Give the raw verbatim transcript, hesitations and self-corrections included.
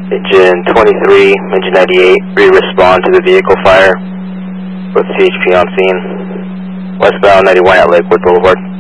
Engine twenty-three, engine ninety-eight, re-respond to the vehicle fire with C H P on scene. Westbound ninety-one at Lakewood Boulevard.